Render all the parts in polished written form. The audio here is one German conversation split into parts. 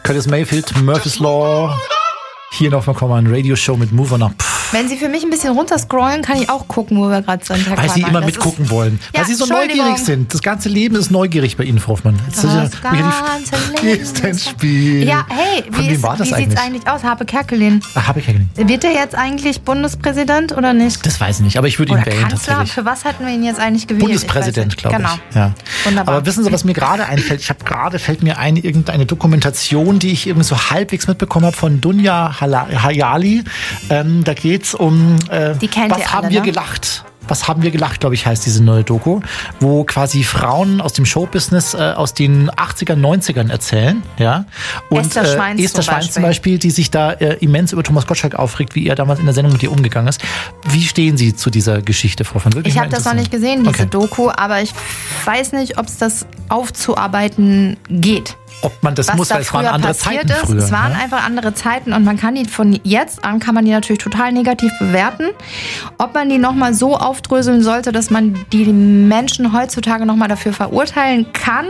Curtis Mayfield, Murphy's Law. Hier noch mal eine Radioshow mit Move On Up. Wenn Sie für mich ein bisschen runterscrollen, kann ich auch gucken, wo wir gerade sind. Weil Sie immer mitgucken wollen. Weil Sie so neugierig sind. Das ganze Leben ist neugierig bei Ihnen, Frau Hoffmann. Das ganze Leben ist ein Spiel. Ja, hey, wie sieht es eigentlich aus? Harpe Kerkeling. Harpe Kerkeling. Wird der jetzt eigentlich Bundespräsident oder nicht? Das weiß ich nicht, aber ich würde ihn wählen Kanzler? tatsächlich. Für was hätten wir ihn jetzt eigentlich gewählt? Bundespräsident, glaube ich. Genau. Ja. Wunderbar. Aber wissen Sie, was mir gerade einfällt? Fällt mir ein, irgendeine Dokumentation, die ich irgendwie so halbwegs mitbekommen habe von Dunja Hayali. Da geht's um die kennt was ihr haben alle, wir ne? gelacht? Was haben wir gelacht, glaube ich, heißt diese neue Doku, wo quasi Frauen aus dem Showbusiness aus den 80ern, 90ern erzählen. Ja? Und Esther Schweins zum Beispiel, die sich da immens über Thomas Gottschalk aufregt, wie er damals in der Sendung mit ihr umgegangen ist. Wie stehen Sie zu dieser Geschichte, Frau von Wirklich? Ich habe das noch nicht gesehen, diese Doku, aber ich weiß nicht, ob es das aufzuarbeiten geht. Ob man das muss, weil es waren andere Zeiten früher. Es waren einfach andere Zeiten und man kann die von jetzt an, kann man die natürlich total negativ bewerten. Ob man die nochmal so aufdröseln sollte, dass man die Menschen heutzutage nochmal dafür verurteilen kann,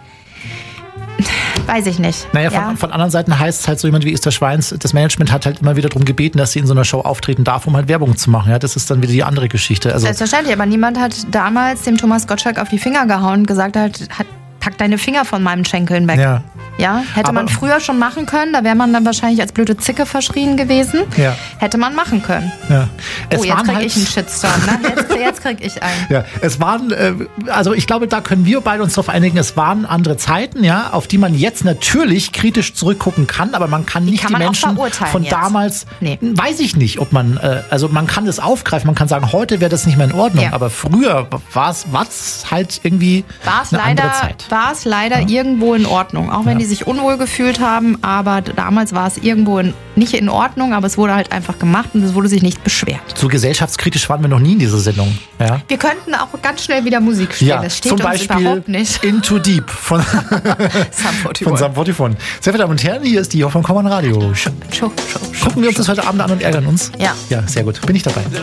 weiß ich nicht. Naja, von anderen Seiten heißt es halt so jemand wie Esther Schweins, das Management hat halt immer wieder darum gebeten, dass sie in so einer Show auftreten darf, um halt Werbung zu machen. Ja, das ist dann wieder die andere Geschichte. Also selbstverständlich, aber niemand hat damals dem Thomas Gottschalk auf die Finger gehauen und gesagt, pack deine Finger von meinen Schenkeln weg. Ja, hätte man früher schon machen können, da wäre man dann wahrscheinlich als blöde Zicke verschrien gewesen. Ja. Hätte man machen können. Ja. Jetzt krieg ich einen Shitstorm, ne? Jetzt krieg ich einen. Ja, es waren, also ich glaube, da können wir beide uns darauf einigen, es waren andere Zeiten, ja, auf die man jetzt natürlich kritisch zurückgucken kann, aber man kann nicht die Menschen von damals, weiß ich nicht, ob man, also man kann das aufgreifen, man kann sagen, heute wäre das nicht mehr in Ordnung, aber früher war es halt irgendwie eine andere Zeit. War es leider irgendwo in Ordnung, auch wenn die sich unwohl gefühlt haben, aber damals war es irgendwo nicht in Ordnung, aber es wurde halt einfach gemacht und es wurde sich nicht beschwert. So gesellschaftskritisch waren wir noch nie in dieser Sendung. Ja? Wir könnten auch ganz schnell wieder Musik spielen, das steht zum uns Beispiel überhaupt nicht. Into Deep von Sum 41. Sehr verehrte Damen und Herren, hier ist die Hoffmann Radio. Gucken wir uns das heute Abend an und ärgern uns? Ja. Ja, sehr gut. Bin ich dabei.